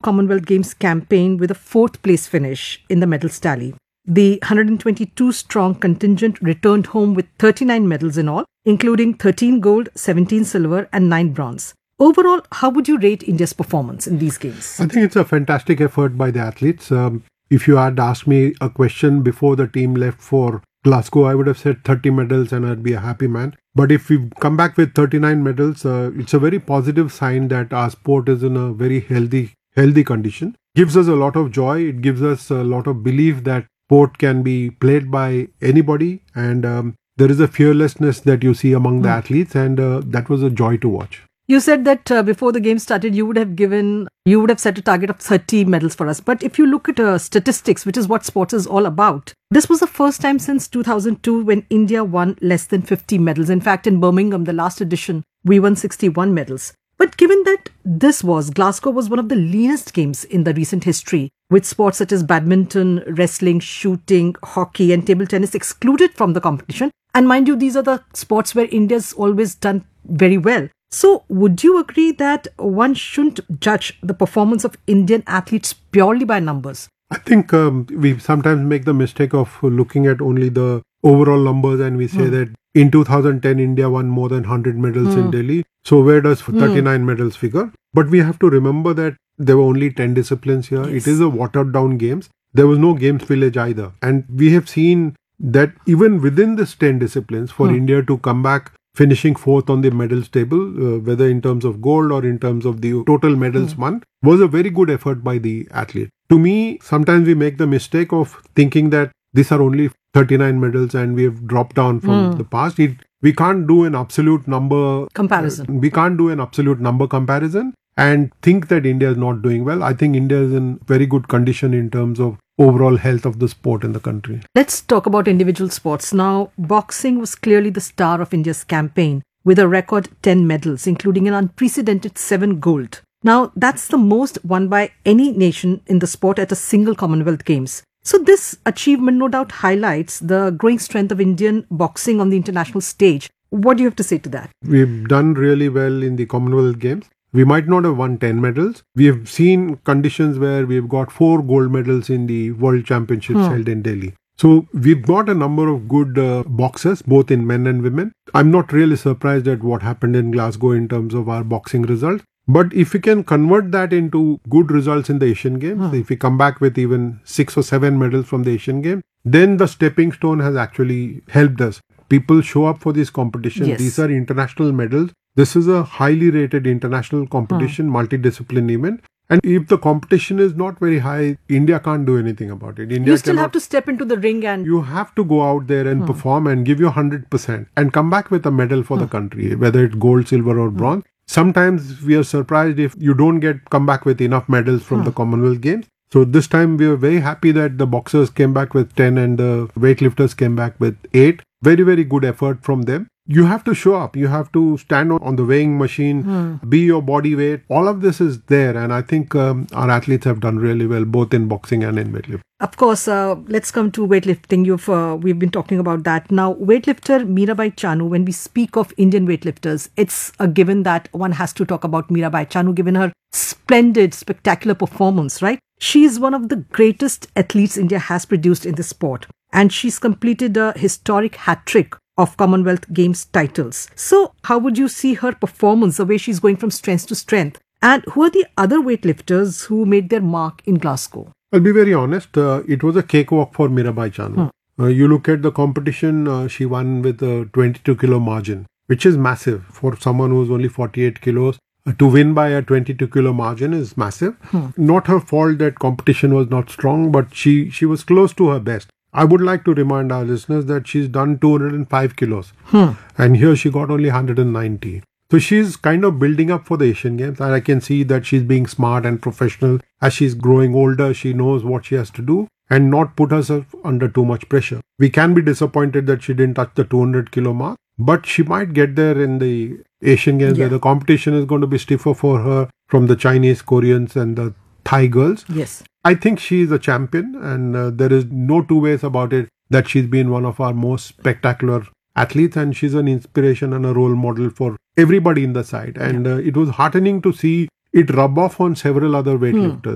Commonwealth Games campaign with a fourth place finish in the medals tally. The 122-strong contingent returned home with 39 medals in all, including 13 gold, 17 silver and 9 bronze. Overall, how would you rate India's performance in these games? I think it's a fantastic effort by the athletes. If you had asked me a question before the team left for Glasgow, I would have said 30 medals and I'd be a happy man. But if we come back with 39 medals, it's a very positive sign that our sport is in a very healthy condition. Gives us a lot of joy. It gives us a lot of belief that sport can be played by anybody. And there is a fearlessness that you see among the athletes. And that was a joy to watch. You said that before the game started, you would have set a target of 30 medals for us. But if you look at statistics, which is what sports is all about, this was the first time since 2002 when India won less than 50 medals. In fact, in Birmingham, the last edition, we won 61 medals. But given that Glasgow was one of the leanest games in the recent history, with sports such as badminton, wrestling, shooting, hockey and table tennis excluded from the competition. And mind you, these are the sports where India's always done very well. So, would you agree that one shouldn't judge the performance of Indian athletes purely by numbers? I think we sometimes make the mistake of looking at only the overall numbers and we say that in 2010 India won more than 100 medals in Delhi. So, where does 39 medals figure? But we have to remember that there were only 10 disciplines here. Yes. It is a watered down games. There was no games village either. And we have seen that even within this 10 disciplines, for India to come back finishing fourth on the medals table, whether in terms of gold or in terms of the total medals won, was a very good effort by the athlete. To me, sometimes we make the mistake of thinking that these are only 39 medals and we have dropped down from the past. We can't do an absolute number comparison. We can't do an absolute number comparison and think that India is not doing well. I think India is in very good condition in terms of overall health of the sport in the country. Let's talk about individual sports. Now, boxing was clearly the star of India's campaign with a record 10 medals, including an unprecedented 7 gold. Now, that's the most won by any nation in the sport at a single Commonwealth Games. So this achievement no doubt highlights the growing strength of Indian boxing on the international stage. What do you have to say to that? We've done really well in the Commonwealth Games. We might not have won 10 medals. We have seen conditions where we've got 4 gold medals in the World Championships held in Delhi. So we've got a number of good boxers, both in men and women. I'm not really surprised at what happened in Glasgow in terms of our boxing results. But if we can convert that into good results in the Asian Games, if we come back with even 6 or 7 medals from the Asian Games, then the stepping stone has actually helped us. People show up for this competition. Yes. These are international medals. This is a highly rated international competition, multidiscipline event. And if the competition is not very high, India can't do anything about it. India You still have to step into the ring and... You have to go out there and perform and give your 100% and come back with a medal for the country, whether it's gold, silver or bronze. Sometimes we are surprised if you don't come back with enough medals from the Commonwealth Games. So this time we are very happy that the boxers came back with 10 and the weightlifters came back with 8. Very, very good effort from them. You have to show up. You have to stand on the weighing machine, be your body weight. All of this is there. And I think our athletes have done really well, both in boxing and in weightlifting. Of course, let's come to weightlifting. We've been talking about that. Now, weightlifter Mirabai Chanu, when we speak of Indian weightlifters, it's a given that one has to talk about Mirabai Chanu, given her splendid, spectacular performance, right? She is one of the greatest athletes India has produced in the sport. And she's completed a historic hat-trick of Commonwealth Games titles. So, how would you see her performance, the way she's going from strength to strength? And who are the other weightlifters who made their mark in Glasgow? I'll be very honest, it was a cakewalk for Mirabai Chanu. You look at the competition, she won with a 22 kilo margin, which is massive for someone who's only 48 kilos. To win by a 22 kilo margin is massive. Not her fault that competition was not strong, but she was close to her best. I would like to remind our listeners that she's done 205 kilos. And here she got only 190. So she's kind of building up for the Asian Games, and I can see that she's being smart and professional. As she's growing older, she knows what she has to do and not put herself under too much pressure. We can be disappointed that she didn't touch the 200 kilo mark, but she might get there in the Asian Games where the competition is going to be stiffer for her from the Chinese, Koreans and the Thai girls. Yes. I think she is a champion, and there is no two ways about it that she's been one of our most spectacular athletes, and she's an inspiration and a role model for everybody in the side. And it was heartening to see it rub off on several other weightlifters.